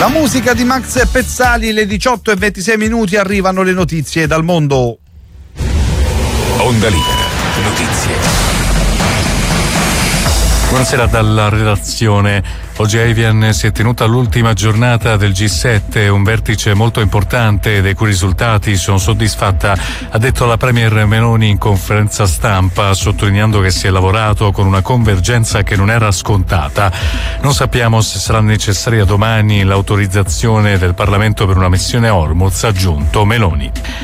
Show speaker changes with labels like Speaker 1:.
Speaker 1: La musica di Max Pezzali, le 18:26 arrivano le notizie dal mondo.
Speaker 2: Onda Libera, notizie.
Speaker 3: Buonasera dalla redazione. Oggi a Evian si è tenuta l'ultima giornata del G7, un vertice molto importante dei cui risultati sono soddisfatta, ha detto la Premier Meloni in conferenza stampa, sottolineando che si è lavorato con una convergenza che non era scontata. Non sappiamo se sarà necessaria domani l'autorizzazione del Parlamento per una missione Hormuz, ha aggiunto Meloni.